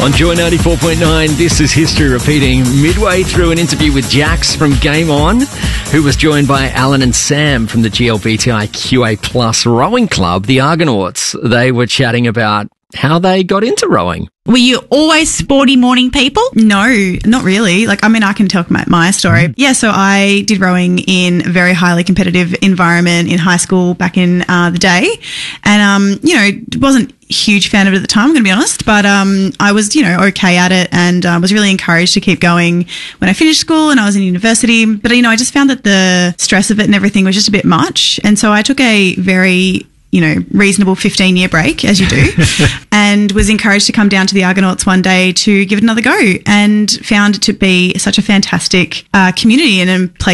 On Joy 94.9, this is History Repeating. Midway through an interview with Jax from Game On, who was joined by Alan and Sam from the GLBTI QA Plus Rowing Club, the Argonauts. They were chatting about how they got into rowing. Were you always sporty morning people? No, not really. I can tell my story. Yeah, so I did rowing in a very highly competitive environment in high school back in the day. And, wasn't a huge fan of it at the time, I'm going to be honest. But I was, okay at it and was really encouraged to keep going when I finished school and I was in university. But, I just found that the stress of it and everything was just a bit much. And so I took a very reasonable 15-year break, as you do, and was encouraged to come down to the Argonauts one day to give it another go, and found it to be such a fantastic community and a place